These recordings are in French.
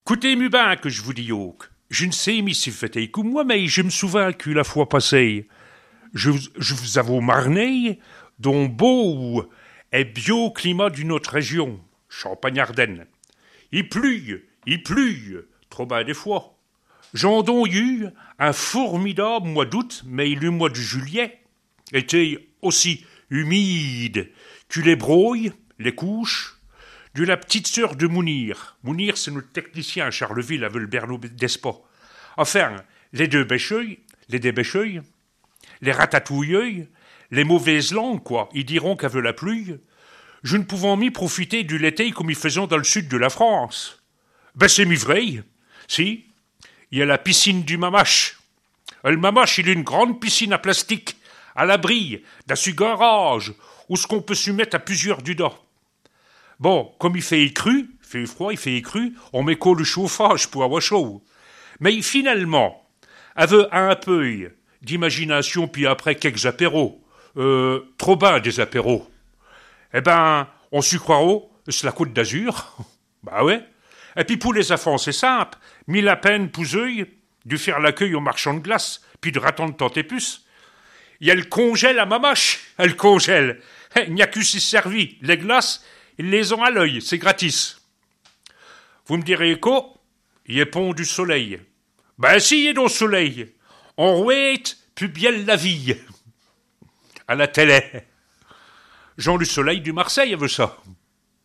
Coutez ben que je vous dis yoke. Je ne sais mi si faites comme moi, mais je me souviens que la fois passée, je vous avoue marné, dont beau est bio-climat d'une autre région, Champagne-Ardenne. Il pluie, trop bien des fois. J'en ai eu un formidable mois d'août, mais le mois de juillet était aussi humide que les brouilles, les couches, de la petite sœur de Mounir. Mounir, c'est notre technicien à Charleville, avec le Bernou d'Espa. Enfin, les deux bêcheuilles, les ratatouilleuils, les mauvaises langues, quoi, ils diront qu'avec la pluie, je ne pouvons m'y profiter du l'été comme ils faisaient dans le sud de la France. Ben c'est mi vrai. Si, il y a la piscine du Mamache. Le Mamache, il a une grande piscine à plastique, à l'abri, d'un su garage, où ce qu'on peut se mettre à plusieurs dedans. Bon, comme il fait écru, il fait froid, il fait écru, on met quoi le chauffage pour avoir chaud. Mais finalement, avec un peu d'imagination, puis après quelques apéros, trop bas des apéros, eh ben, on s'y croirait, c'est la Côte d'Azur. Bah ouais. Et puis pour les enfants, c'est simple. Mille à peine pouseuil, de faire l'accueil au marchand de glace, puis de rattendre tant et plus. Il y a le congèle à Mamache, elle congèle. Il n'y a que si servi. Les glaces, ils les ont à l'œil, c'est gratis. Vous me direz quoi? Il est pont du soleil. Ben si, il est dans le soleil. On rouette, plus bien la vie. À la télé. Jean du Soleil du Marseille avait ça.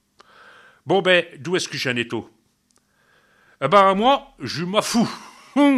Bon ben, d'où est-ce que j'en ai tout? Eh ben moi, je m'en fous.